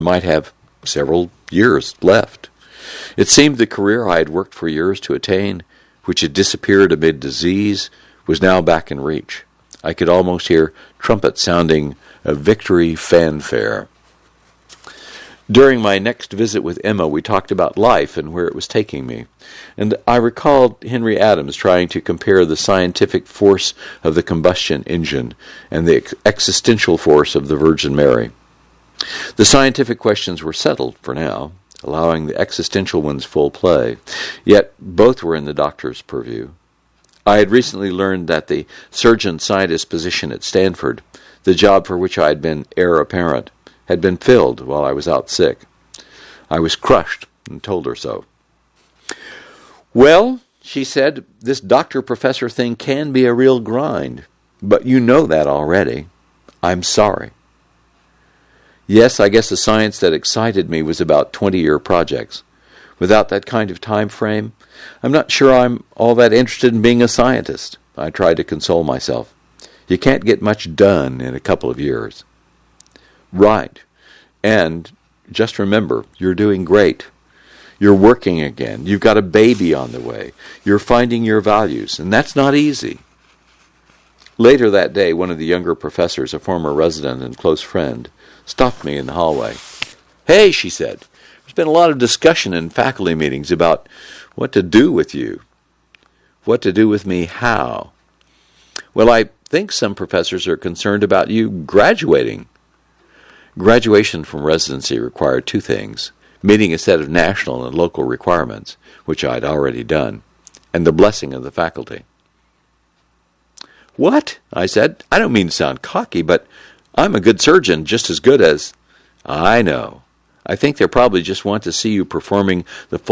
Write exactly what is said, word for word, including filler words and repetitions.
might have several years left. It seemed the career I had worked for years to attain, which had disappeared amid disease, was now back in reach. I could almost hear trumpets sounding a victory fanfare. During my next visit with Emma, we talked about life and where it was taking me, and I recalled Henry Adams trying to compare the scientific force of the combustion engine and the ex- existential force of the Virgin Mary. The scientific questions were settled for now, allowing the existential ones full play, yet both were in the doctor's purview. I had recently learned that the surgeon-scientist position at Stanford, the job for which I had been heir apparent, had been filled while I was out sick. I was crushed and told her so. "Well," she said, "this doctor-professor thing can be a real grind, but you know that already. I'm sorry." Yes, I guess the science that excited me was about twenty-year projects. Without that kind of time frame, I'm not sure I'm all that interested in being a scientist. I tried to console myself. You can't get much done in a couple of years. Right. And just remember, you're doing great. You're working again. You've got a baby on the way. You're finding your values, and that's not easy. Later that day, one of the younger professors, a former resident and close friend, stopped me in the hallway. "Hey," she said, "there's been a lot of discussion in faculty meetings about what to do with you." "What to do with me how?" "Well, I think some professors are concerned about you graduating." Graduation from residency required two things: meeting a set of national and local requirements, which I had already done, and the blessing of the faculty. "What?" I said. "I don't mean to sound cocky, but I'm a good surgeon, just as good as—" "I know. I think they probably just want to see you performing the full